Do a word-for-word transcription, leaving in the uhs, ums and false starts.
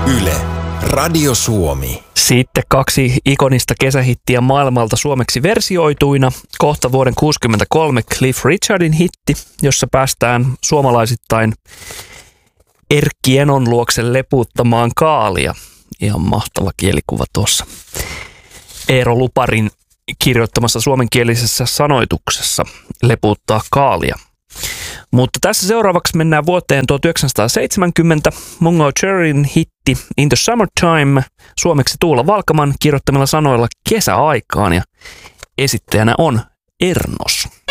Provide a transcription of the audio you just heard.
Yle, Radio Suomi. Sitten kaksi ikonista kesähittiä maailmalta suomeksi versioituina. Kohta vuoden kuusikymmentäkolme Cliff Richardin hitti, jossa päästään suomalaisittain Erkki Enon luokse lepuuttamaan kaalia. Ihan mahtava kielikuva tuossa. Eero Luparin kirjoittamassa suomenkielisessä sanoituksessa lepuuttaa kaalia. Mutta tässä seuraavaksi mennään vuoteen tuhatyhdeksänsataaseitsemänkymmentä. Mungo Jerryn hitti In the Summertime, suomeksi Tuula Valkaman kirjoittamilla sanoilla kesäaikaan, ja esittäjänä on Ernos.